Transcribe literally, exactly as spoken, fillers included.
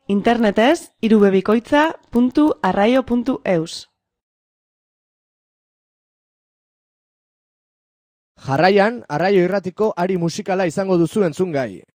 Internetez irubebikoitza puntu arraio puntu eus. Jarraian, Arraio Irratiko ari musikala izango duzu entzungai.